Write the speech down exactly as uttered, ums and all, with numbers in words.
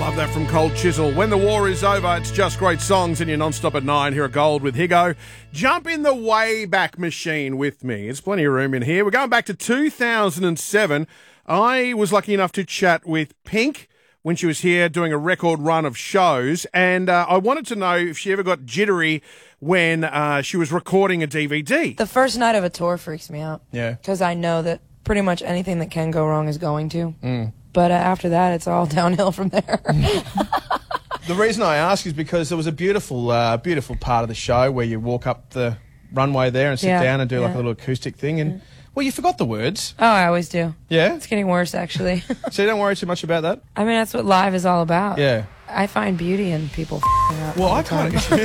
Love that from Cold Chisel. When the war is over, it's just great songs in your non-stop at nine here at Gold with Higo. Jump in the Wayback Machine with me. There's plenty of room in here. We're going back to two thousand seven. I was lucky enough to chat with Pink when she was here doing a record run of shows, and uh, I wanted to know if she ever got jittery when uh, she was recording a D V D. The first night of a tour freaks me out. Yeah. Because I know that pretty much anything that can go wrong is going to. Mm. But uh, after that, it's all downhill from there. The reason I ask is because there was a beautiful, uh, beautiful part of the show where you walk up the runway there and sit Yeah, down and do yeah. like a little acoustic thing, and well, you forgot the words. Oh, I always do. Yeah. It's getting worse, actually. So you don't worry too much about that. I mean, that's what live is all about. Yeah. I find beauty in people f***ing up Well, all I the time. kind of.